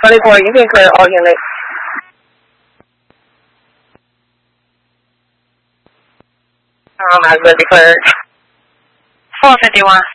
24, you can clear all units. Has been declared. 451.